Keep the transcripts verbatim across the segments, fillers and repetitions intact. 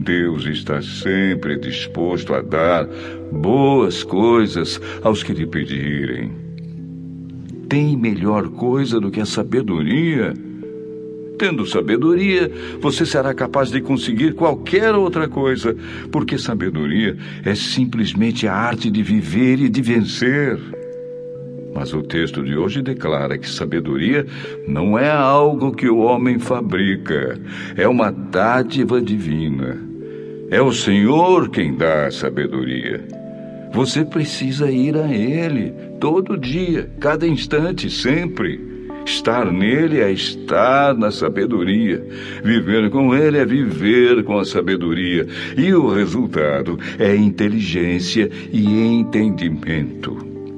Deus está sempre disposto a dar boas coisas aos que lhe pedirem. Tem melhor coisa do que a sabedoria? Tendo sabedoria, você será capaz de conseguir qualquer outra coisa, porque sabedoria é simplesmente a arte de viver e de vencer. Mas o texto de hoje declara que sabedoria não é algo que o homem fabrica, é uma dádiva divina. É o Senhor quem dá a sabedoria. Você precisa ir a Ele todo dia, cada instante, sempre. Estar nele é estar na sabedoria. Viver com ele é viver com a sabedoria. E o resultado é inteligência e entendimento.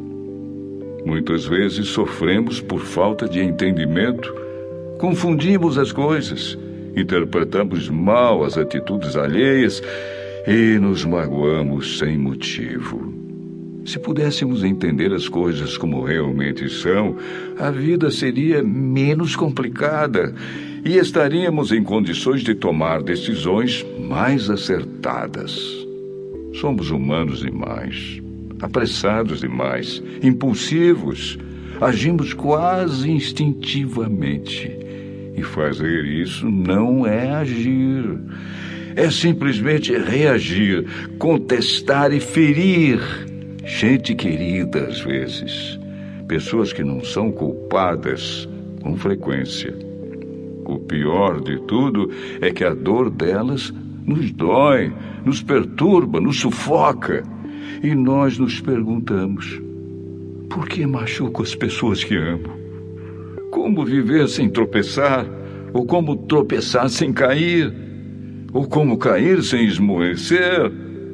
Muitas vezes sofremos por falta de entendimento. Confundimos as coisas, interpretamos mal as atitudes alheias e nos magoamos sem motivo. Se pudéssemos entender as coisas como realmente são, a vida seria menos complicada e estaríamos em condições de tomar decisões mais acertadas. Somos humanos demais, apressados demais, impulsivos, agimos quase instintivamente. E fazer isso não é agir. É simplesmente reagir, contestar e ferir. Gente querida, às vezes, pessoas que não são culpadas com frequência. O pior de tudo é que a dor delas nos dói, nos perturba, nos sufoca. E nós nos perguntamos, por que machuco as pessoas que amo? Como viver sem tropeçar? Ou como tropeçar sem cair? Ou como cair sem esmorecer?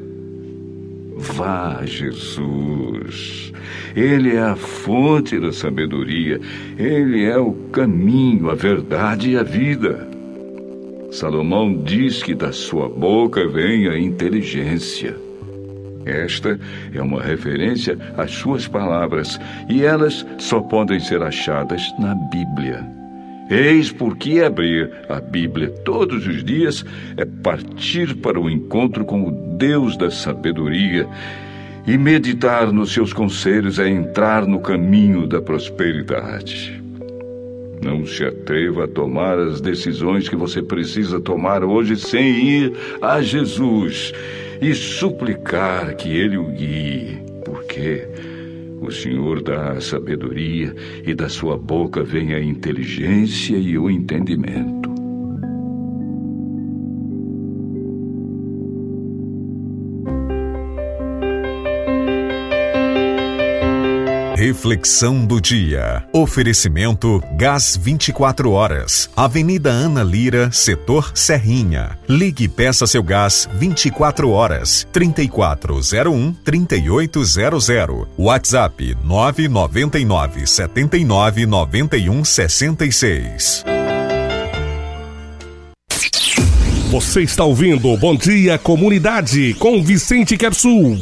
Vá a Jesus. Ele é a fonte da sabedoria. Ele é o caminho, a verdade e a vida. Salomão diz que da sua boca vem a inteligência. Esta é uma referência às suas palavras, e elas só podem ser achadas na Bíblia. Eis porque abrir a Bíblia todos os dias é partir para o encontro com o Deus da sabedoria, e meditar nos seus conselhos é entrar no caminho da prosperidade. Não se atreva a tomar as decisões que você precisa tomar hoje sem ir a Jesus e suplicar que Ele o guie, porque o Senhor dá a sabedoria e da sua boca vem a inteligência e o entendimento. Reflexão do dia. Oferecimento Gás vinte e quatro horas. Avenida Ana Lira, setor Serrinha. Ligue e peça seu gás vinte e quatro horas. trinta e quatro zero um, trinta e oito zero zero. WhatsApp nove nove nove, sete nove nove um, seis seis. Você está ouvindo Bom Dia Comunidade com Vicente Quersul.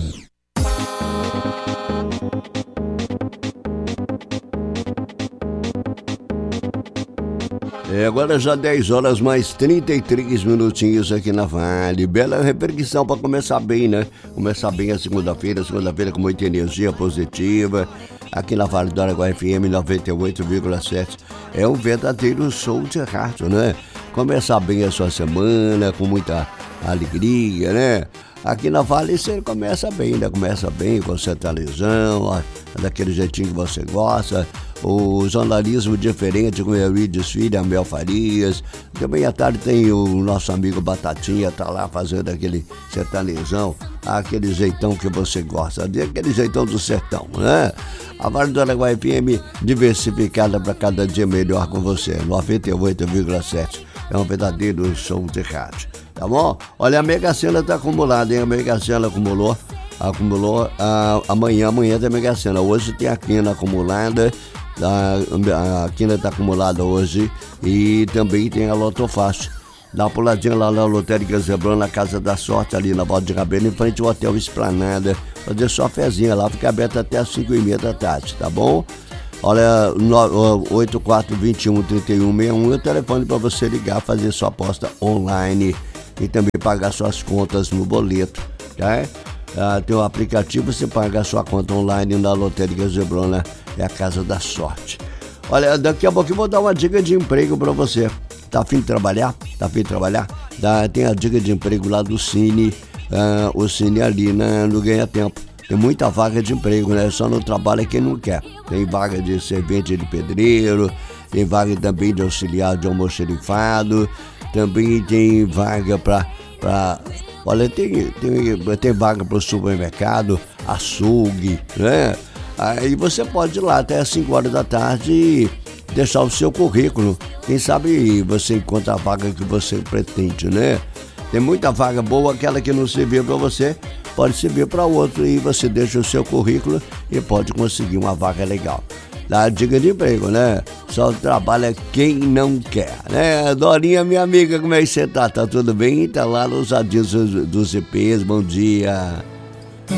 É, agora já dez horas mais trinta e três minutinhos aqui na Vale. Bela repercussão para começar bem, né? Começar bem a segunda-feira, segunda-feira com muita energia positiva. Aqui na Vale do Araguaia F M noventa e oito vírgula sete. É um verdadeiro show de rádio, né? Começar bem a sua semana com muita alegria, né? Aqui na Vale você começa bem, né? Começa bem com sertanejão, ó, daquele jeitinho que você gosta. O jornalismo diferente com o Eurides Filho, a Mel Farias. Também à tarde tem o nosso amigo Batatinha, tá lá fazendo aquele sertanejão, aquele jeitão que você gosta, aquele jeitão do sertão, né? A Vale do Araguaia F M diversificada para cada dia melhor com você, noventa e oito vírgula sete. É um verdadeiro show de rádio, tá bom? Olha, a Mega Sena tá acumulada, hein? A Mega Sena acumulou, acumulou ah, amanhã, amanhã tem Mega Sena. Hoje tem a quina acumulada, a, a quina tá acumulada hoje, e também tem a Loto Fácil. Dá uma puladinha lá na Lotérica Zebrão, na Casa da Sorte, ali na Volta de Rabelo, em frente ao Hotel Esplanada. Fazer só fezinha lá, fica aberto até as cinco e meia da tarde, tá bom? Olha, oito quatro dois um, três um seis um é o telefone para você ligar, fazer sua aposta online. e também pagar suas contas no boleto, tá? Ah, tem um aplicativo, você paga a sua conta online na Loteria Zebrona, é a casa da sorte. Olha, daqui a pouco eu vou dar uma dica de emprego pra você. Tá a fim de trabalhar? Tá a fim de trabalhar? Dá, tem a dica de emprego lá do Cine, ah, o Cine ali na, no Ganha Tempo. Tem muita vaga de emprego, né? Só não trabalha quem não quer. Tem vaga de servente de pedreiro, tem vaga também de auxiliar de almoxerifado, também tem vaga pra... pra olha, tem, tem, tem vaga para o supermercado, açougue, né? Aí você pode ir lá até às cinco horas da tarde e deixar o seu currículo. Quem sabe você encontra a vaga que você pretende, né? Tem muita vaga boa, aquela que não serviu para você, pode servir para outro e você deixa o seu currículo e pode conseguir uma vaga legal. Dá dica de emprego, né? Só trabalha quem não quer, né? Dorinha, minha amiga, como é que você tá? Tá tudo bem? Tá lá nos adinhos dos I Ps, bom dia.